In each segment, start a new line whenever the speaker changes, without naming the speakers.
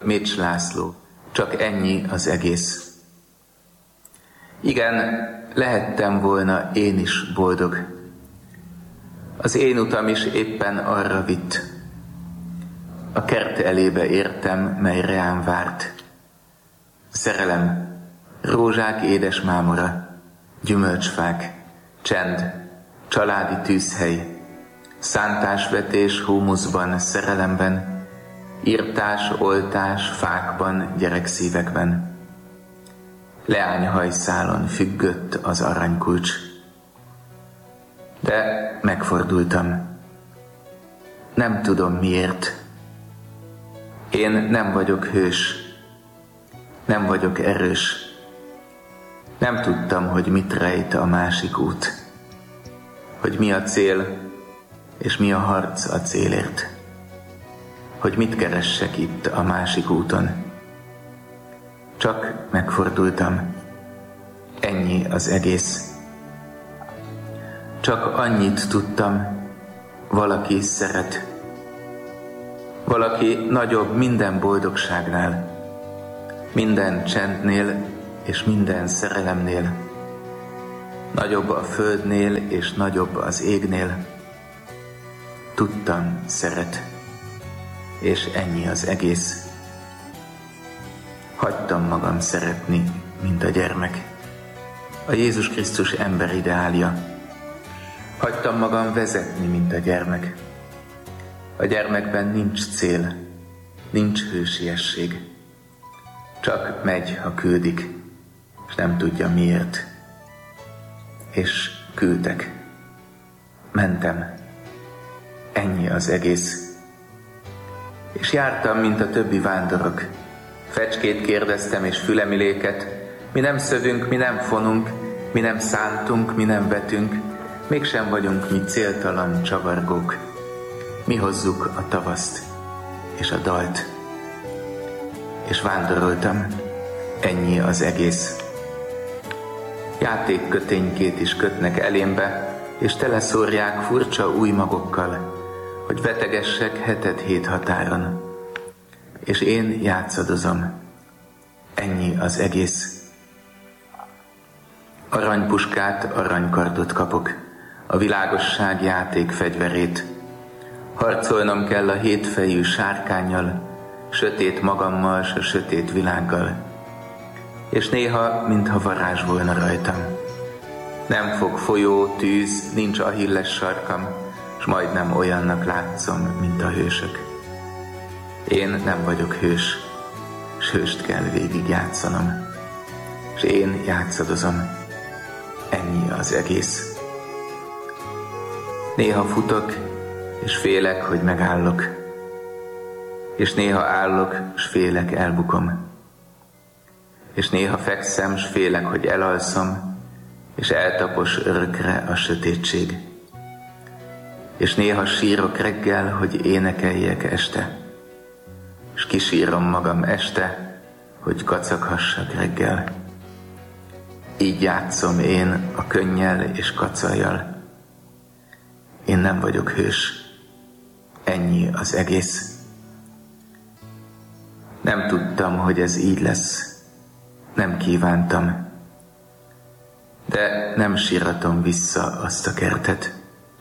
Mécs László. Csak ennyi az egész. Igen, lehettem volna én is boldog. Az én utam is éppen arra vitt. A kert elébe értem, mely reám várt. Szerelem, rózsák édes mámora, gyümölcsfák, csend, családi tűzhely, szántásvetés humuszban, szerelemben, írtás, oltás, fákban, gyerekszívekben. Leányhajszálon függött az aranykulcs. De megfordultam. Nem tudom miért. Én nem vagyok hős. Nem vagyok erős. Nem tudtam, hogy mit rejt a másik út. Hogy mi a cél, és mi a harc a célért. Hogy mit keressek itt a másik úton. Csak megfordultam. Ennyi az egész. Csak annyit tudtam, valaki szeret. Valaki nagyobb minden boldogságnál, minden csendnél és minden szerelemnél. Nagyobb a földnél és nagyobb az égnél. Tudtam, szeret, és ennyi az egész. Hagytam magam szeretni, mint a gyermek. A Jézus Krisztus emberideálja. Hagytam magam vezetni, mint a gyermek. A gyermekben nincs cél, nincs hősiesség. Csak megy, ha küldik, és nem tudja miért. És küldtek. Mentem. Ennyi az egész. És jártam, mint a többi vándorok. Fecskét kérdeztem és fülemiléket. Mi nem szövünk, mi nem fonunk, mi nem szántunk, mi nem vetünk, mégsem vagyunk mi céltalan csavargók. Mi hozzuk a tavaszt és a dalt. És vándoroltam. Ennyi az egész. Játékköténykét is kötnek elémbe, és teleszórják furcsa új magokkal, hogy vetegessek hetet-hét határon. És én játszadozom. Ennyi az egész. Aranypuskát, aranykardot kapok, a világosság játék fegyverét. Harcolnom kell a hétfejű sárkánnyal, sötét magammal, s a sötét világgal. És néha, mintha varázs volna rajtam. Nem fog folyó, tűz, nincs Achilles sarkam, s majdnem olyannak látszom, mint a hősök. Én nem vagyok hős, s hőst kell végig játszanom. S én játszadozom. Ennyi az egész. Néha futok, és félek, hogy megállok. És néha állok, s félek, elbukom. És néha fekszem, s félek, hogy elalszom, és eltapos örökre a sötétség. És néha sírok reggel, hogy énekeljek este. És kisírom magam este, hogy kacaghassak reggel. Így játszom én a könnyel és kacajjal. Én nem vagyok hős. Ennyi az egész. Nem tudtam, hogy ez így lesz. Nem kívántam. De nem síratom vissza azt a kertet.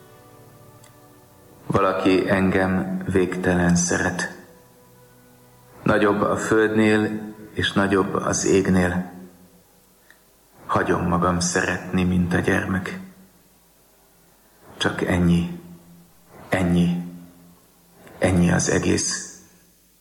Valaki engem végtelen szeret. Nagyobb a földnél és nagyobb az égnél. Hagyom magam szeretni, mint a gyermek. Csak ennyi, ennyi, ennyi az egész.